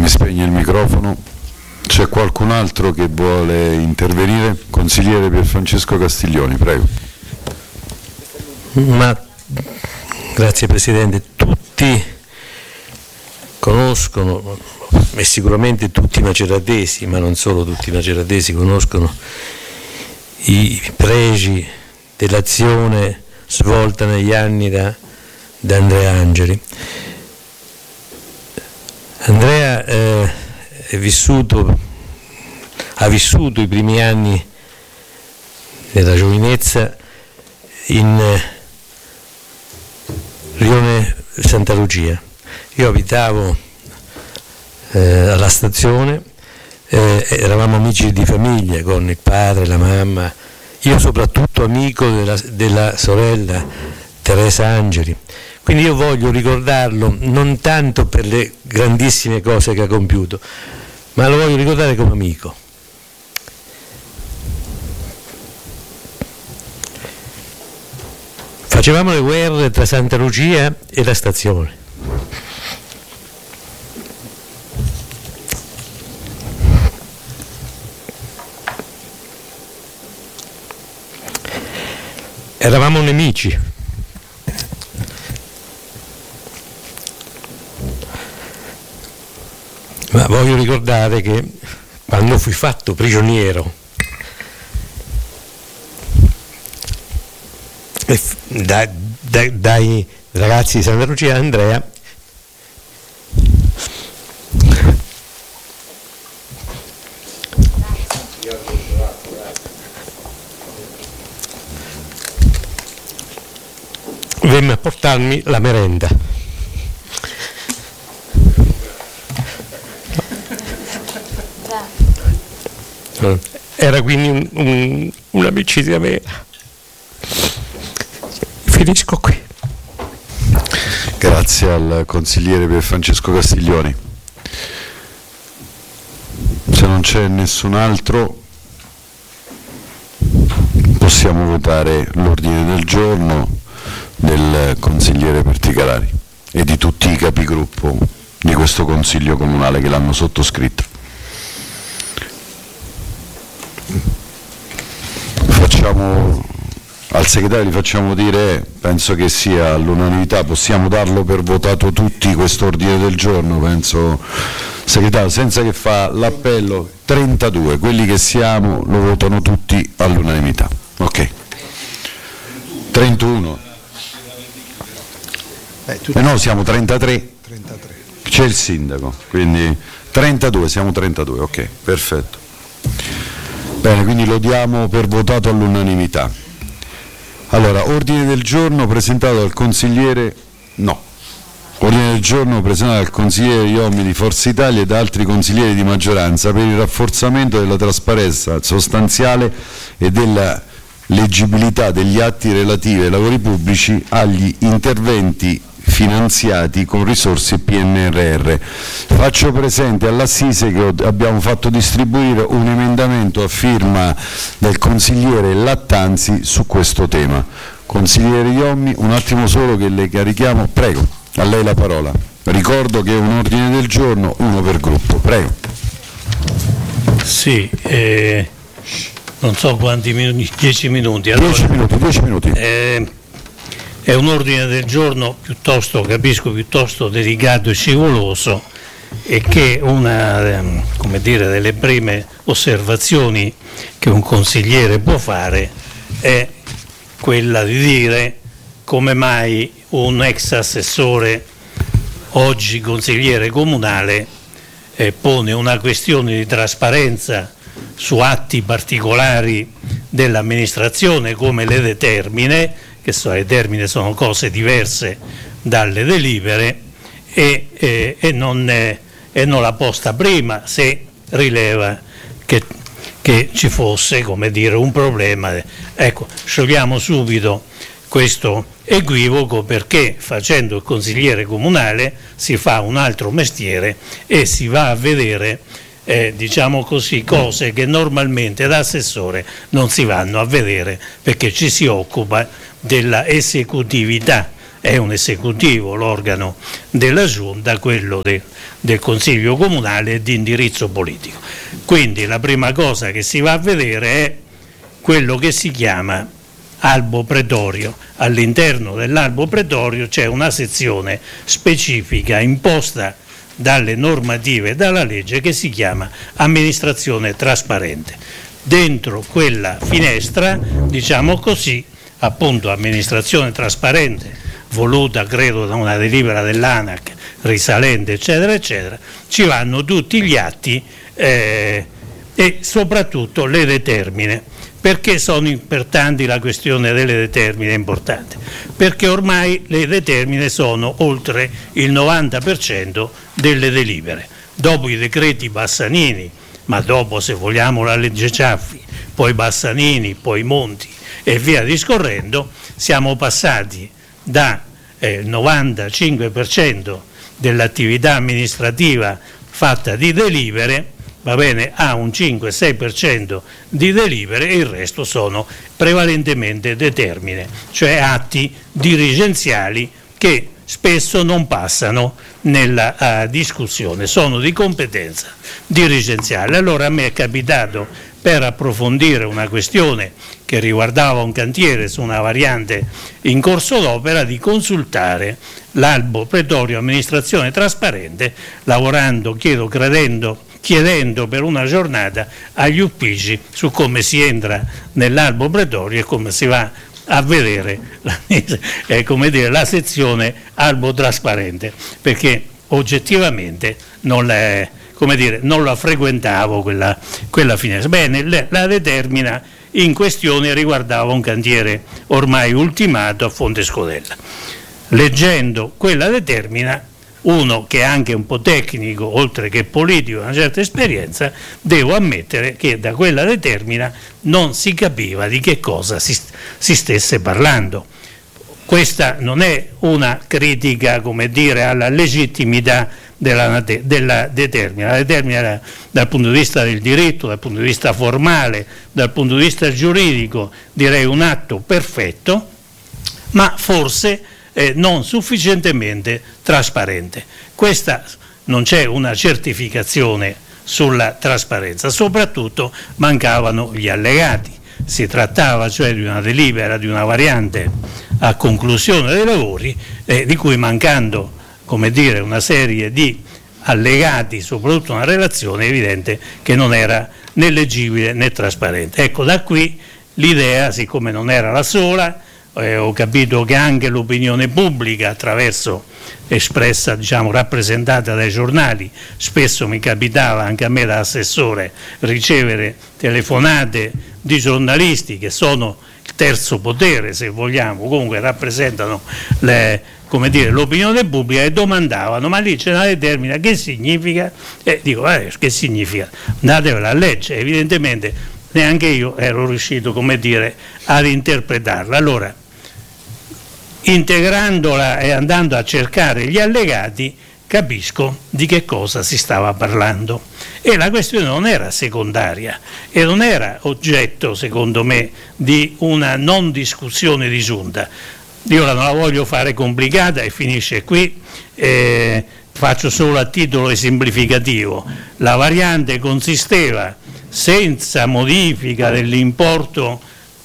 Mi spegne il microfono. C'è qualcun altro che vuole intervenire? Consigliere Pierfrancesco Castiglioni, prego. Grazie Presidente. Tutti conoscono, e sicuramente tutti i maceratesi, ma non solo tutti i maceratesi, conoscono i pregi dell'azione svolta negli anni da Andrea Angeli. Andrea ha vissuto i primi anni della giovinezza in Rione Santa Lucia. Io abitavo alla stazione, eravamo amici di famiglia con il padre, la mamma, io soprattutto amico della sorella Teresa Angeli. Quindi io voglio ricordarlo non tanto per le grandissime cose che ha compiuto, ma lo voglio ricordare come amico. Facevamo le guerre tra Santa Lucia e la stazione. Eravamo nemici. Ma voglio ricordare che quando fui fatto prigioniero dai ragazzi di Santa Lucia, Andrea venne a portarmi la merenda. Era quindi un'amicizia vera. Finisco qui. Grazie al consigliere Pierfrancesco Castiglioni. Se non c'è nessun altro, possiamo votare l'ordine del giorno del consigliere Perticarari e di tutti i capigruppo di questo consiglio comunale che l'hanno sottoscritto. Al segretario gli facciamo dire, penso che sia all'unanimità, possiamo darlo per votato tutti questo ordine del giorno, penso, segretario, senza che fa l'appello, 32, quelli che siamo lo votano tutti all'unanimità. Ok. 31. No, siamo 33. C'è il sindaco, quindi 32, siamo 32, ok, perfetto. Bene, quindi lo diamo per votato all'unanimità. Allora, ordine del giorno presentato dal consigliere, no, ordine del giorno presentato dal consigliere Iomi di Forza Italia e da altri consiglieri di maggioranza per il rafforzamento della trasparenza sostanziale e della leggibilità degli atti relativi ai lavori pubblici agli interventi finanziati con risorse PNRR. Faccio presente all'Assise che abbiamo fatto distribuire un emendamento a firma del consigliere Lattanzi su questo tema. Consigliere Iommi, un attimo solo che le carichiamo, prego, a lei la parola. Ricordo che è un ordine del giorno, uno per gruppo, prego. Sì, non so quanti minuti, 10 minuti. Allora, 10 minuti. È un ordine del giorno piuttosto delicato e scivoloso e che una delle prime osservazioni che un consigliere può fare è quella di dire come mai un ex assessore, oggi consigliere comunale, pone una questione di trasparenza su atti particolari dell'amministrazione come le determine, che le termine sono cose diverse dalle delibere, e non l'ha posta prima se rileva che ci fosse un problema. Ecco, sciogliamo subito questo equivoco, perché facendo il consigliere comunale si fa un altro mestiere e si va a vedere cose che normalmente da assessore non si vanno a vedere, perché ci si occupa della esecutività è un esecutivo, l'organo della Giunta, quello del Consiglio Comunale è di indirizzo politico. Quindi la prima cosa che si va a vedere è quello che si chiama albo pretorio. All'interno dell'albo pretorio c'è una sezione specifica imposta dalle normative e dalla legge che si chiama amministrazione trasparente. Dentro quella finestra, diciamo così, appunto amministrazione trasparente, voluta credo da una delibera dell'ANAC risalente eccetera eccetera, ci vanno tutti gli atti e soprattutto le determine. Perché sono importanti? La questione delle determine è importante, perché ormai le determine sono oltre il 90% delle delibere. Dopo i decreti Bassanini, ma dopo, se vogliamo, la legge Ciaffi, poi Bassanini, poi Monti e via discorrendo, siamo passati da 95% dell'attività amministrativa fatta di delibere, va bene, a un 5-6% di delibere, e il resto sono prevalentemente determine, cioè atti dirigenziali che spesso non passano nella discussione, sono di competenza dirigenziale. Allora a me è capitato, per approfondire una questione che riguardava un cantiere su una variante in corso d'opera, di consultare l'albo pretorio amministrazione trasparente, lavorando, chiedendo per una giornata agli uffici su come si entra nell'albo pretorio e come si va a vedere la sezione albo trasparente, perché oggettivamente non la frequentavo quella finestra. Bene, la determina in questione riguardava un cantiere ormai ultimato a Fonte Scodella. Leggendo quella determina, uno che è anche un po' tecnico, oltre che politico, una certa esperienza, devo ammettere che da quella determina non si capiva di che cosa si stesse parlando. Questa non è una critica, come dire, alla legittimità della determina. La determina dal punto di vista del diritto, dal punto di vista formale, dal punto di vista giuridico, direi un atto perfetto, ma forse non sufficientemente trasparente. Questa non c'è una certificazione sulla trasparenza, soprattutto mancavano gli allegati. Si trattava cioè di una delibera, di una variante a conclusione dei lavori, di cui, mancando, come dire, una serie di allegati, soprattutto una relazione, è evidente che non era né leggibile né trasparente. Ecco, da qui l'idea, siccome non era la sola, ho capito che anche l'opinione pubblica, attraverso espressa, diciamo, rappresentata dai giornali, spesso mi capitava anche a me da assessore ricevere telefonate di giornalisti che sono il terzo potere, se vogliamo, comunque rappresentano l'opinione pubblica, e domandavano: ma lì c'è una determina, che significa? Dico, che significa? Andatevela a leggere. Evidentemente neanche io ero riuscito, come dire, ad interpretarla. Allora, integrandola e andando a cercare gli allegati, capisco di che cosa si stava parlando, e la questione non era secondaria e non era oggetto, secondo me, di una non discussione di giunta. Io non la voglio fare complicata e finisce qui, faccio solo a titolo esemplificativo. La variante consisteva, senza modifica dell'importo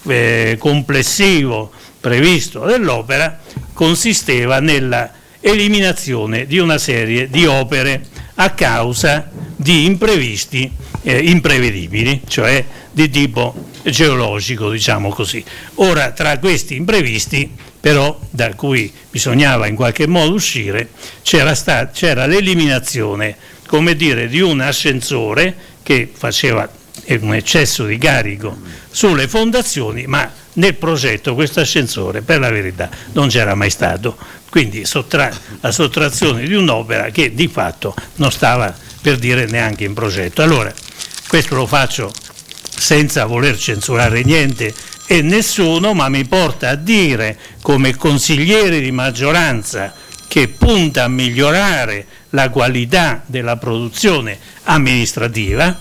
complessivo previsto dell'opera, consisteva nella eliminazione di una serie di opere a causa di imprevisti imprevedibili, cioè di tipo geologico, diciamo così. Ora, tra questi imprevisti, però, da cui bisognava in qualche modo uscire, c'era l'eliminazione, come dire, di un ascensore che faceva un eccesso di carico sulle fondazioni, ma nel progetto questo ascensore, per la verità, non c'era mai stato. Quindi la sottrazione di un'opera che di fatto non stava, per dire, neanche in progetto. Allora, questo lo faccio senza voler censurare niente e nessuno, ma mi porta a dire, come consigliere di maggioranza che punta a migliorare la qualità della produzione amministrativa,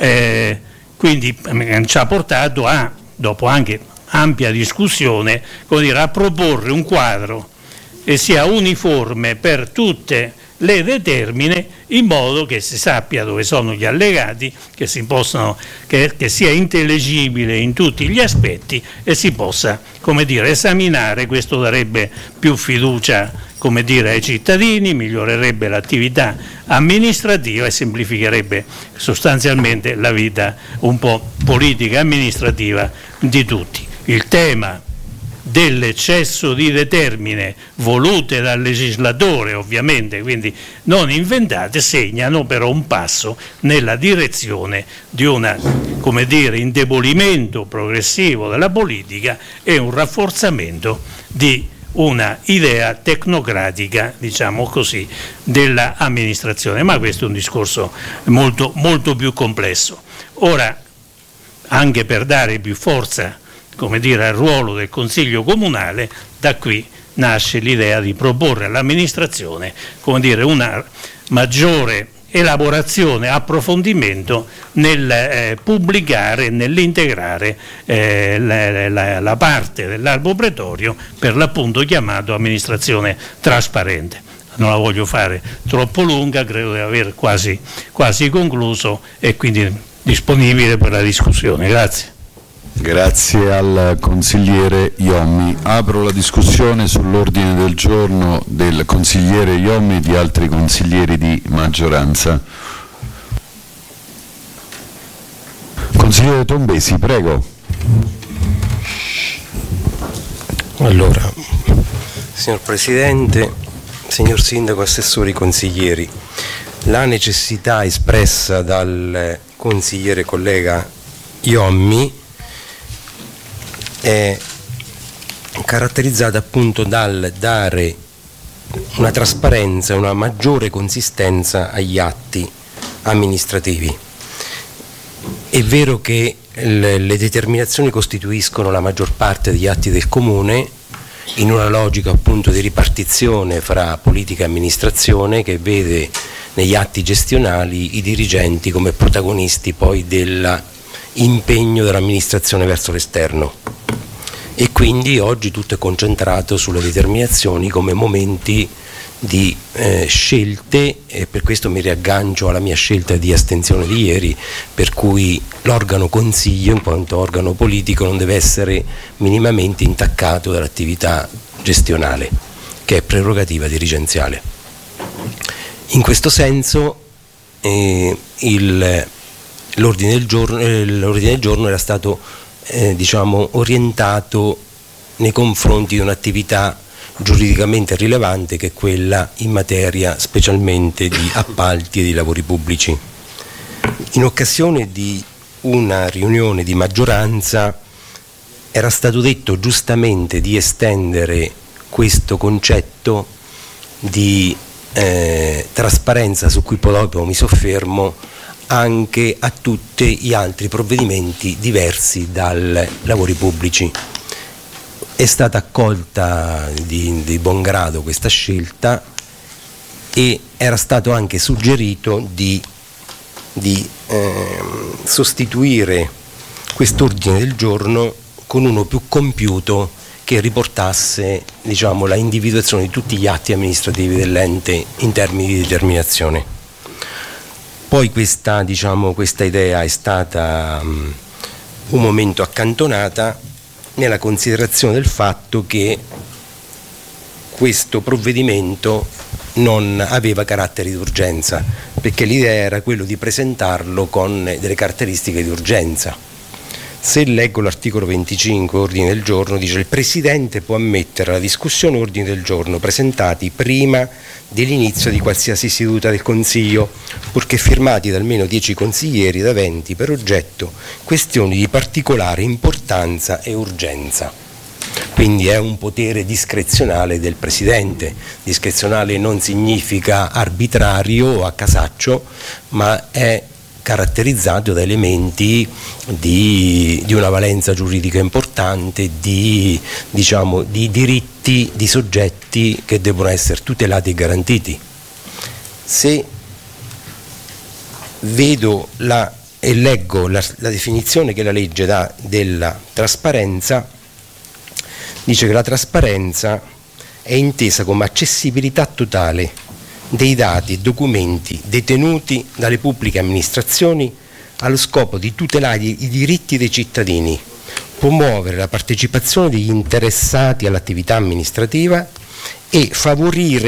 quindi ci ha portato a, dopo anche ampia discussione, a proporre un quadro e sia uniforme per tutte le determine, in modo che si sappia dove sono gli allegati, che sia intellegibile in tutti gli aspetti e si possa, esaminare. Questo darebbe più fiducia, ai cittadini, migliorerebbe l'attività amministrativa e semplificherebbe sostanzialmente la vita un po' politica e amministrativa di tutti. Il tema dell'eccesso di determine volute dal legislatore, ovviamente, quindi non inventate, segnano però un passo nella direzione di indebolimento progressivo della politica e un rafforzamento di una idea tecnocratica, dell'amministrazione, ma questo è un discorso molto, molto più complesso. Ora, anche per dare più forza al ruolo del Consiglio Comunale, da qui nasce l'idea di proporre all'amministrazione una maggiore elaborazione, approfondimento nel pubblicare, nell'integrare la parte dell'albo pretorio, per l'appunto chiamato amministrazione trasparente. Non la voglio fare troppo lunga, credo di aver quasi concluso e quindi disponibile per la discussione. Grazie. Grazie al consigliere Iommi. Apro la discussione sull'ordine del giorno del consigliere Iommi e di altri consiglieri di maggioranza. Consigliere Tombesi, prego. Allora, signor Presidente, signor Sindaco, assessori, consiglieri, la necessità espressa dal consigliere collega Iommi è caratterizzata appunto dal dare una trasparenza e una maggiore consistenza agli atti amministrativi. È vero che le determinazioni costituiscono la maggior parte degli atti del Comune, in una logica appunto di ripartizione fra politica e amministrazione, che vede negli atti gestionali i dirigenti come protagonisti poi dell'impegno dell'amministrazione verso l'esterno. E quindi oggi tutto è concentrato sulle determinazioni come momenti di scelte, e per questo mi riaggancio alla mia scelta di astensione di ieri, per cui l'organo consiglio in quanto organo politico non deve essere minimamente intaccato dall'attività gestionale, che è prerogativa dirigenziale. In questo senso l'ordine del giorno era stato orientato nei confronti di un'attività giuridicamente rilevante, che è quella in materia specialmente di appalti e di lavori pubblici. In occasione di una riunione di maggioranza era stato detto giustamente di estendere questo concetto di trasparenza, su cui poi dopo mi soffermo, anche a tutti gli altri provvedimenti diversi dai lavori pubblici. È stata accolta di buon grado questa scelta e era stato anche suggerito di sostituire quest'ordine del giorno con uno più compiuto, che riportasse la individuazione di tutti gli atti amministrativi dell'ente in termini di determinazione. Poi questa idea è stata un momento accantonata nella considerazione del fatto che questo provvedimento non aveva carattere di urgenza, perché l'idea era quello di presentarlo con delle caratteristiche di urgenza. Se leggo l'articolo 25 ordine del giorno, dice: il Presidente può ammettere alla discussione ordini del giorno presentati prima dell'inizio di qualsiasi seduta del Consiglio, purché firmati da almeno 10 consiglieri ed aventi per oggetto questioni di particolare importanza e urgenza. Quindi è un potere discrezionale del Presidente. Discrezionale non significa arbitrario o a casaccio, ma è caratterizzato da elementi di una valenza giuridica importante, di diritti di soggetti che devono essere tutelati e garantiti. Se vedo e leggo la definizione che la legge dà della trasparenza, dice che la trasparenza è intesa come accessibilità totale dei dati e documenti detenuti dalle pubbliche amministrazioni allo scopo di tutelare i diritti dei cittadini, promuovere la partecipazione degli interessati all'attività amministrativa e favorire